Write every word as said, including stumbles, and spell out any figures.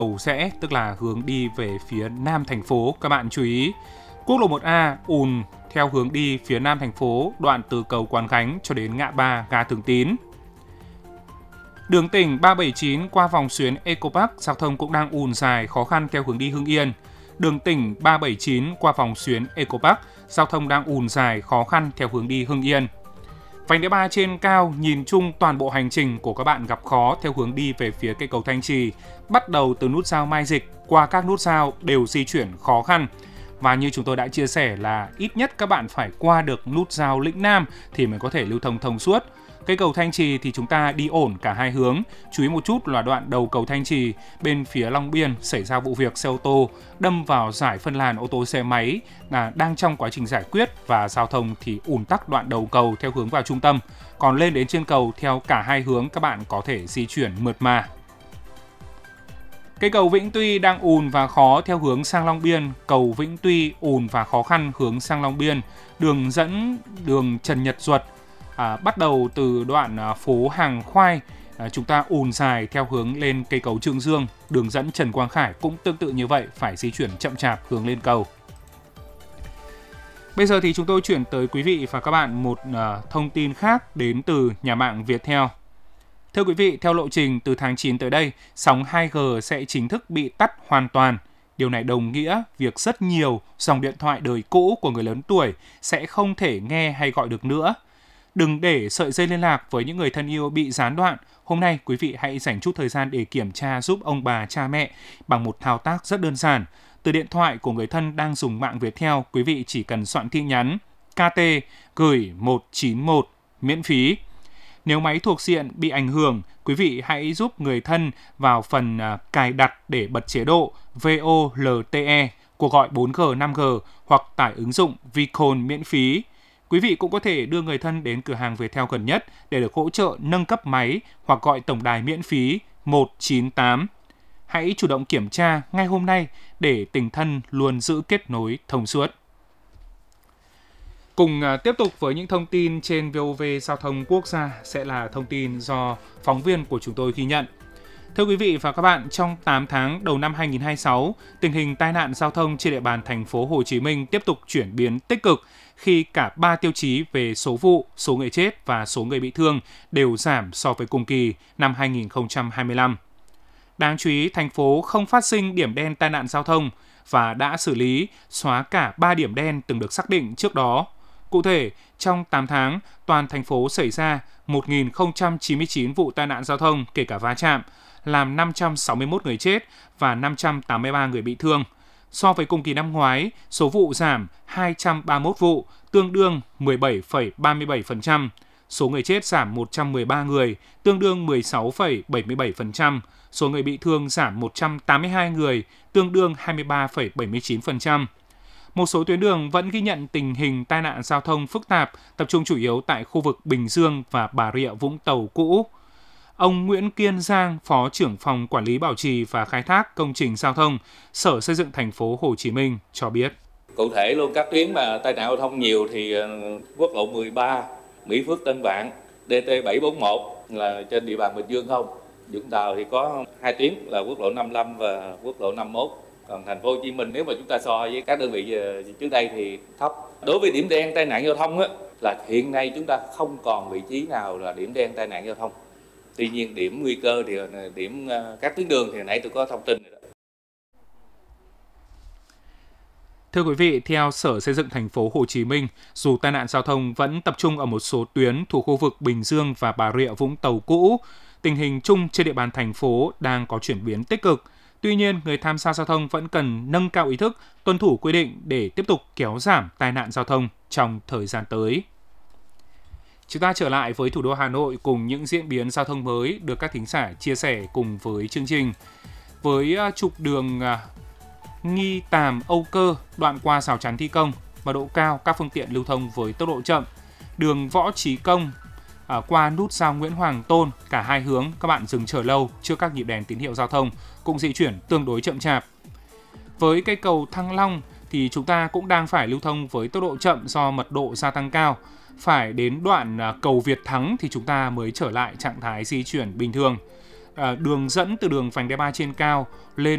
cầu rẽ, tức là hướng đi về phía nam thành phố. Các bạn chú ý, quốc lộ một A ùn theo hướng đi phía nam thành phố, đoạn từ cầu Quán Gánh cho đến ngã ba ga Thường Tín. Đường tỉnh ba bảy chín qua vòng xuyến Eco Park, giao thông cũng đang ùn dài, khó khăn theo hướng đi Hưng Yên. Đường tỉnh ba bảy chín qua vòng xuyến Eco Park, giao thông đang ùn dài, khó khăn theo hướng đi Hưng Yên. Vành đai ba trên cao, nhìn chung toàn bộ hành trình của các bạn gặp khó theo hướng đi về phía cây cầu Thanh Trì. Bắt đầu từ nút giao Mai Dịch qua các nút giao đều di chuyển khó khăn. Và như chúng tôi đã chia sẻ là ít nhất các bạn phải qua được nút giao Lĩnh Nam thì mới có thể lưu thông thông suốt. Cây cầu Thanh Trì thì chúng ta đi ổn cả hai hướng. Chú ý một chút là đoạn đầu cầu Thanh Trì bên phía Long Biên xảy ra vụ việc xe ô tô đâm vào giải phân làn ô tô xe máy là đang trong quá trình giải quyết, và giao thông thì ùn tắc đoạn đầu cầu theo hướng vào trung tâm. Còn lên đến trên cầu theo cả hai hướng các bạn có thể di chuyển mượt mà. Cây cầu Vĩnh Tuy đang ùn và khó theo hướng sang Long Biên. Cầu Vĩnh Tuy ùn và khó khăn hướng sang Long Biên. Đường dẫn đường Trần Nhật Duật à, bắt đầu từ đoạn à, phố Hàng Khoai, à, chúng ta ùn dài theo hướng lên cây cầu Trương Dương. Đường dẫn Trần Quang Khải cũng tương tự như vậy, phải di chuyển chậm chạp hướng lên cầu. Bây giờ thì chúng tôi chuyển tới quý vị và các bạn một à, thông tin khác đến từ nhà mạng Viettel. Thưa quý vị, theo lộ trình từ tháng chín tới đây, sóng hai G sẽ chính thức bị tắt hoàn toàn. Điều này đồng nghĩa việc rất nhiều dòng điện thoại đời cũ của người lớn tuổi sẽ không thể nghe hay gọi được nữa. Đừng để sợi dây liên lạc với những người thân yêu bị gián đoạn. Hôm nay, quý vị hãy dành chút thời gian để kiểm tra giúp ông bà cha mẹ bằng một thao tác rất đơn giản. Từ điện thoại của người thân đang dùng mạng Viettel, quý vị chỉ cần soạn tin nhắn ca tê gửi một chín một miễn phí. Nếu máy thuộc diện bị ảnh hưởng, quý vị hãy giúp người thân vào phần uh, cài đặt để bật chế độ vê o lờ tê e, cuộc gọi bốn G, năm G hoặc tải ứng dụng Vicall miễn phí. Quý vị cũng có thể đưa người thân đến cửa hàng Viettel gần nhất để được hỗ trợ nâng cấp máy hoặc gọi tổng đài miễn phí một chín tám. Hãy chủ động kiểm tra ngay hôm nay để tình thân luôn giữ kết nối thông suốt. Cùng tiếp tục với những thông tin trên vê o vê Giao thông Quốc gia sẽ là thông tin do phóng viên của chúng tôi ghi nhận. Thưa quý vị và các bạn, trong tám tháng đầu năm hai không hai sáu, tình hình tai nạn giao thông trên địa bàn thành phố Hồ Chí Minh tiếp tục chuyển biến tích cực khi cả ba tiêu chí về số vụ, số người chết và số người bị thương đều giảm so với cùng kỳ năm hai không hai lăm. Đáng chú ý, thành phố không phát sinh điểm đen tai nạn giao thông và đã xử lý, xóa cả ba điểm đen từng được xác định trước đó. Cụ thể, trong tám tháng, toàn thành phố xảy ra một nghìn không trăm chín mươi chín vụ tai nạn giao thông kể cả va chạm, làm năm trăm sáu mươi mốt người chết và năm trăm tám mươi ba người bị thương. So với cùng kỳ năm ngoái, số vụ giảm hai trăm ba mươi mốt vụ, tương đương mười bảy phẩy ba mươi bảy phần trăm. Số người chết giảm một trăm mười ba người, tương đương mười sáu phẩy bảy mươi bảy phần trăm. Số người bị thương giảm một trăm tám mươi hai người, tương đương hai mươi ba phẩy bảy mươi chín phần trăm. Một số tuyến đường vẫn ghi nhận tình hình tai nạn giao thông phức tạp, tập trung chủ yếu tại khu vực Bình Dương và Bà Rịa Vũng Tàu cũ. Ông Nguyễn Kiên Giang, Phó trưởng phòng Quản lý Bảo trì và Khai thác Công trình Giao thông, Sở Xây dựng thành phố Hồ Chí Minh cho biết. Cụ thể luôn, các tuyến mà tai nạn giao thông nhiều thì quốc lộ mười ba, Mỹ Phước Tân Vạn, đê tê bảy bốn mốt là trên địa bàn Bình Dương không. Vũng Tàu thì có hai tuyến là quốc lộ năm mươi lăm và quốc lộ năm mươi mốt. Còn thành phố Hồ Chí Minh nếu mà chúng ta so với các đơn vị trước đây thì thấp. Đối với điểm đen tai nạn giao thông á, là hiện nay chúng ta không còn vị trí nào là điểm đen tai nạn giao thông. Tuy nhiên điểm nguy cơ thì điểm các tuyến đường thì nãy tôi có thông tin rồi đó. Thưa quý vị, theo Sở Xây dựng thành phố Hồ Chí Minh, dù tai nạn giao thông vẫn tập trung ở một số tuyến thuộc khu vực Bình Dương và Bà Rịa Vũng Tàu cũ, tình hình chung trên địa bàn thành phố đang có chuyển biến tích cực. Tuy nhiên, người tham gia giao thông vẫn cần nâng cao ý thức, tuân thủ quy định để tiếp tục kéo giảm tai nạn giao thông trong thời gian tới. Chúng ta trở lại với thủ đô Hà Nội cùng những diễn biến giao thông mới được các thính giả chia sẻ cùng với chương trình. Với trục đường Nghi Tàm Âu Cơ đoạn qua rào chắn thi công, mật độ cao, các phương tiện lưu thông với tốc độ chậm. Đường Võ Trí Công à, qua nút giao Nguyễn Hoàng Tôn, cả hai hướng các bạn dừng chờ lâu trước các nhịp đèn tín hiệu giao thông cũng di chuyển tương đối chậm chạp. Với cây cầu Thăng Long thì chúng ta cũng đang phải lưu thông với tốc độ chậm do mật độ gia tăng cao. Phải đến đoạn cầu Việt Thắng thì chúng ta mới trở lại trạng thái di chuyển bình thường. À, đường dẫn từ đường vành đai ba trên cao lên